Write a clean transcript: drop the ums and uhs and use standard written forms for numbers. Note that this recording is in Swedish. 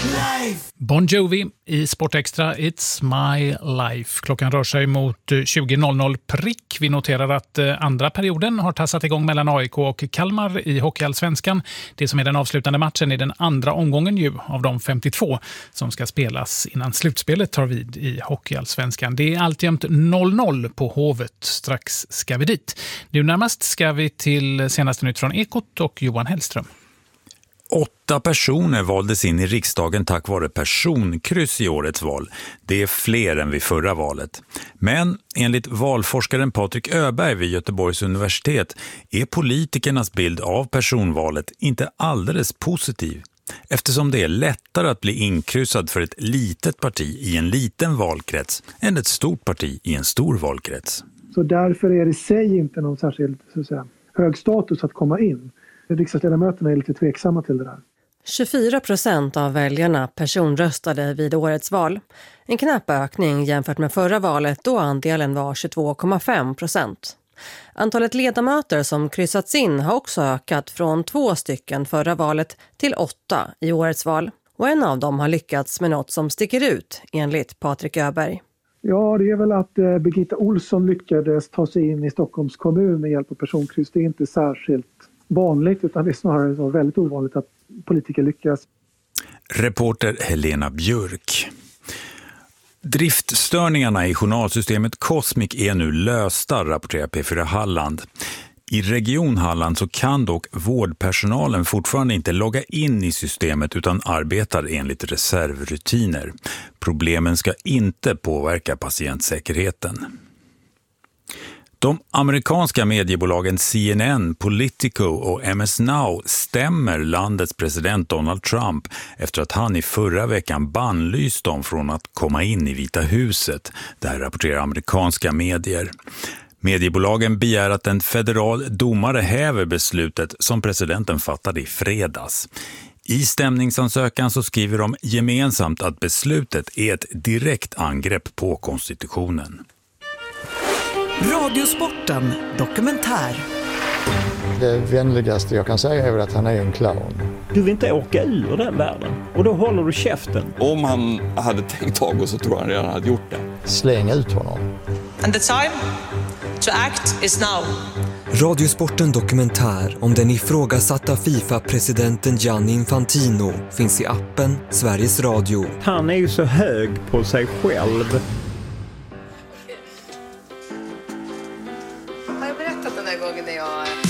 Bon Jovi i Sportextra, It's My Life. Klockan rör sig mot 20.00 prick. Vi noterar att andra perioden har tassat igång mellan AIK och Kalmar i Hockeyallsvenskan. Det som är den avslutande matchen är den andra omgången ju av de 52 som ska spelas innan slutspelet tar vid i Hockeyallsvenskan. Det är alltjämt 0-0 på Hovet. Strax ska vi dit. Nu närmast ska vi till senaste nytt från Ekot och Johan Hellström. 8 personer valdes in i riksdagen tack vare personkryss i årets val. Det är fler än vid förra valet. Men enligt valforskaren Patrik Öberg vid Göteborgs universitet är politikernas bild av personvalet inte alldeles positiv. Eftersom det är lättare att bli inkryssad för ett litet parti i en liten valkrets än ett stort parti i en stor valkrets. Så därför är det i sig inte någon särskild hög status att komma in. Riksdagsledamöterna är lite tveksamma till det där. 24% av väljarna personröstade vid årets val. En knapp ökning jämfört med förra valet då andelen var 22,5%. Antalet ledamöter som kryssats in har också ökat från 2 stycken förra valet till 8 i årets val. Och en av dem har lyckats med något som sticker ut enligt Patrik Öberg. Ja, det är väl att Birgitta Olsson lyckades ta sig in i Stockholms kommun med hjälp av personkryss. Det är inte särskilt vanligt utan det är snarare så väldigt ovanligt att politiker lyckas. Reporter Helena Björk. Driftstörningarna i journalsystemet Cosmic är nu lösta, rapporterar P4 Halland. I Region Halland så kan dock vårdpersonalen fortfarande inte logga in i systemet utan arbetar enligt reservrutiner. Problemen ska inte påverka patientsäkerheten. De amerikanska mediebolagen CNN, Politico och MS Now stämmer landets president Donald Trump efter att han i förra veckan bannlyst dem från att komma in i Vita huset. Det här rapporterar amerikanska medier. Mediebolagen begär att en federal domare häver beslutet som presidenten fattade i fredags. I stämningsansökan så skriver de gemensamt att beslutet är ett direkt angrepp på konstitutionen. Radiosporten dokumentär. Det vänligaste jag kan säga är väl att han är en clown. Du vill inte åka ur den världen och då håller du käften. Om han hade tänkt tag och så tror han redan hade gjort det. Släng ut honom. And the time to act is now. Radiosporten dokumentär om den ifrågasatta FIFA-presidenten Gianni Infantino finns i appen Sveriges Radio. Han är ju så hög på sig själv